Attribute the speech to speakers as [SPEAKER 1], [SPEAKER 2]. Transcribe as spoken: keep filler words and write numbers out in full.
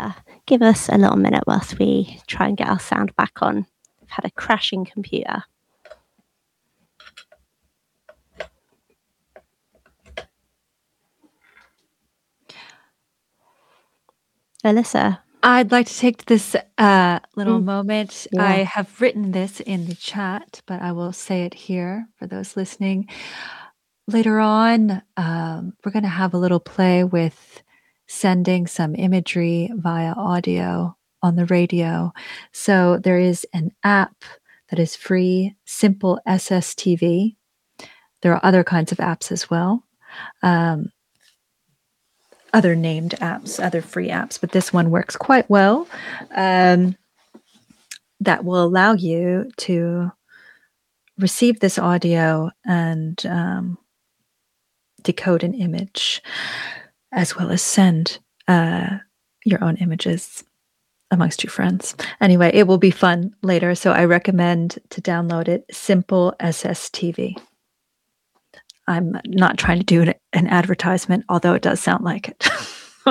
[SPEAKER 1] Uh, give us a little minute whilst we try and get our sound back on. We've had a crashing computer. Alyssa.
[SPEAKER 2] I'd like to take this uh, little
[SPEAKER 1] Mm.
[SPEAKER 2] moment.
[SPEAKER 1] Yeah.
[SPEAKER 2] I have written this in the chat, but I will say it here for those listening. Later on, um, we're going to have a little play with sending some imagery via audio on the radio. So there is an app that is free, Simple S S T V. There are other kinds of apps as well. Um, other named apps, other free apps, but this one works quite well. Um, that will allow you to receive this audio and um, decode an image, as well as send uh, your own images amongst your friends. Anyway, it will be fun later, so I recommend to download it, Simple S S T V. I'm not trying to do an advertisement, although it does sound like it.